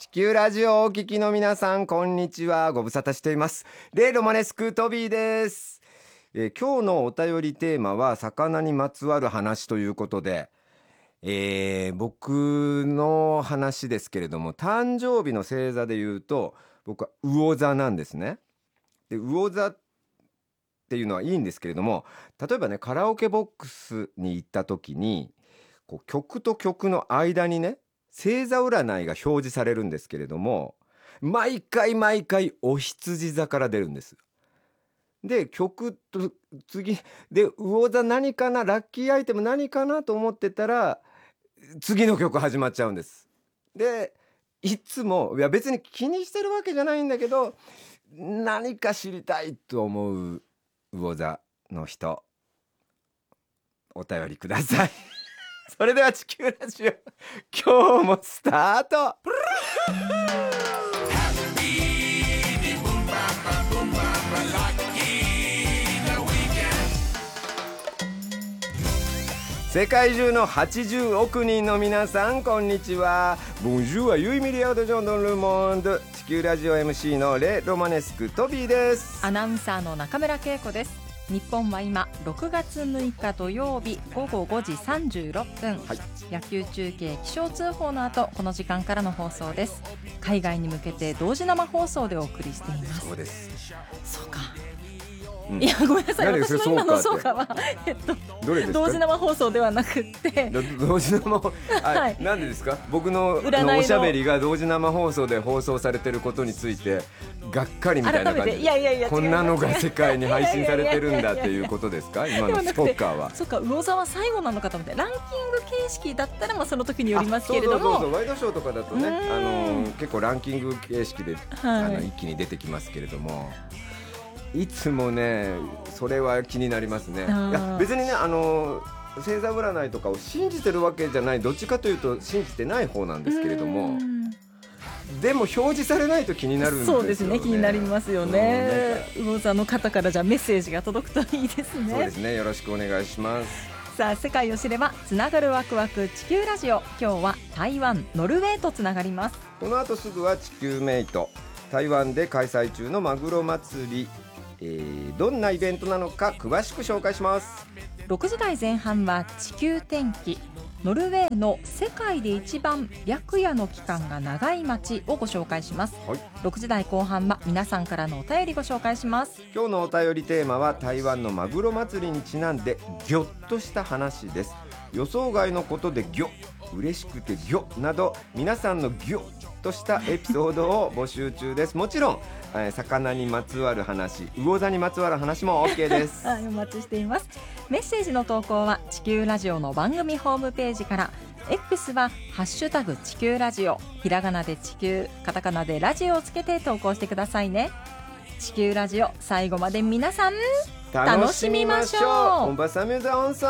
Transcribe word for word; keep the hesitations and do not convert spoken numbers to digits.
地球ラジオをお聞きの皆さん、こんにちは。ご無沙汰しています。レイロマネスクトビーです。えー今日のお便りテーマは魚にまつわる話ということで、えー僕の話ですけれども、誕生日の星座で言うと僕は魚座なんですね。で、魚座っていうのはいいんですけれども、例えばね、カラオケボックスに行った時にこう曲と曲の間にね、星座占いが表示されるんですけれども、毎回毎回お羊座から出るんです。で、曲と次で魚座何かな、ラッキーアイテム何かなと思ってたら次の曲始まっちゃうんです。で、いつもいや別に気にしてるわけじゃないんだけど、何か知りたいと思う魚座の人、お便りください。それでは地球ラジオ、今日もスタート。世界中のはちじゅうおく人の皆さん、こんにちは。ボンジューはユイミリアードジョンドンルモンド、地球ラジオ エムシー のレ・ロマネスクトビーです。 アナウンサーの中村恵子です。日本は今ろくがつむいか土曜日ごごごじさんじゅうろっぷん、はい、野球中継気象通報の後、この時間からの放送です。海外に向けて同時生放送でお送りしています。 そうです。 そうか、 うん、 いやごめんなさい、私の今のそうかは、えっと、 どれですか？ 同時生放送ではなくって同時生放あ、はい、なんでですか？僕のおしゃべりが同時生放送で放送されてることについてがっかりみたいな感じで、 いやいやいや、 こんなのが世界に配信されてるんだっていうことですか？今のストーカーは。 そうか、魚座は最後なのかと思って、ランキング形式だったらまあその時によりますけれども、 そうそうそうそう、ワイドショーとかだとね、あの結構ランキング形式で、はい、あの一気に出てきますけれども、いつもねそれは気になりますね。いや別にね、あの星座占いとかを信じてるわけじゃない、どっちかというと信じてない方なんですけれども、でも表示されないと気になるんですよね。 そうですね、気になりますよね。魚座の方からじゃあメッセージが届くといいですね。 そうですね、よろしくお願いします。 さあ、世界を知ればつながるワクワク地球ラジオ、今日は台湾ノルウェーとつながります。 この後すぐは地球メイト、台湾で開催中のマグロ祭り、えー、どんなイベントなのか詳しく紹介します。 ろくじ台前半は地球天気、ノルウェーの世界で一番白夜の期間が長い街をご紹介します、はい、ろくじ台後半は皆さんからのお便りご紹介します。 今日のお便りテーマは台湾のマグロ祭りにちなんでギョッとした話です。予想外のことでギョ、嬉しくてギョなど、皆さんのギョッとしたエピソードを募集中です。もちろん、えー、魚にまつわる話、魚座にまつわる話も OK です。 はい、お待ちしています。メッセージの投稿は地球ラジオの番組ホームページから、 X はハッシュタグ地球ラジオ、ひらがなで地球、カタカナでラジオをつけて投稿してくださいね。地球ラジオ、最後まで皆さん楽しみましょう。 On va s'amuser ensemble.